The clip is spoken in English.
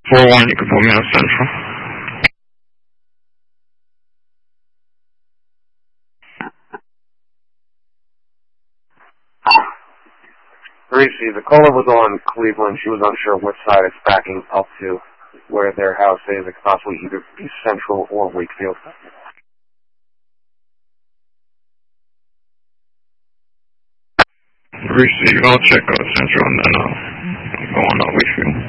4-1, you can put me on Central. Reese, the caller was on Cleveland. She was unsure which side it's backing up to, where their house is. It could possibly either be Central or Wakefield. Reese, I'll check out Central and then I'll go on Wakefield.